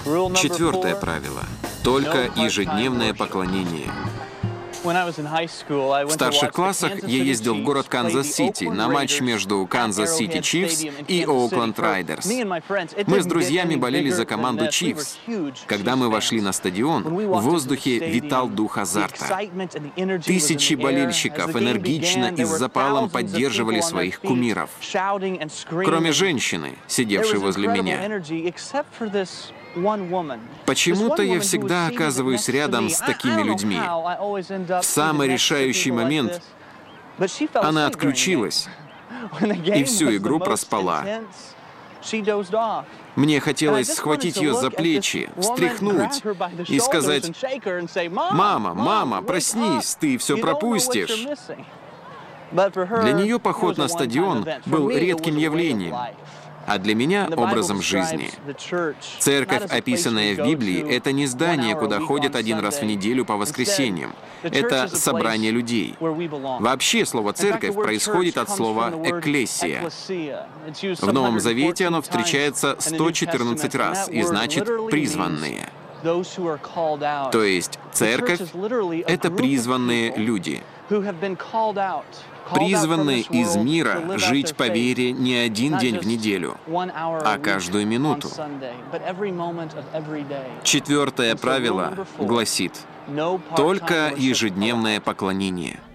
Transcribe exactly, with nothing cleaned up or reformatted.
Четвертое правило. Только ежедневное поклонение. В старших классах я ездил в город Канзас-Сити на матч между Канзас-Сити Чифс и Оукленд Райдерс. Мы с друзьями болели за команду Чифс. Когда мы вошли на стадион, в воздухе витал дух азарта. Тысячи болельщиков энергично и с запалом поддерживали своих кумиров. Кроме женщины, сидевшей возле меня. Почему-то я всегда оказываюсь рядом с такими людьми. В самый решающий момент она отключилась и всю игру проспала. Мне хотелось схватить ее за плечи, встряхнуть и сказать: «Мама, мама, проснись, ты все пропустишь». Для нее поход на стадион был редким явлением, а для меня — образом жизни. Церковь, описанная в Библии, — это не здание, куда ходят один раз в неделю по воскресеньям. Это собрание людей. Вообще, слово «церковь» происходит от слова «экклесия». В Новом Завете оно встречается сто четырнадцать раз и значит «призванные». То есть церковь — это призванные люди. Призванные из мира жить по вере не один день в неделю, а каждую минуту. Четвертое правило гласит: только ежедневное поклонение.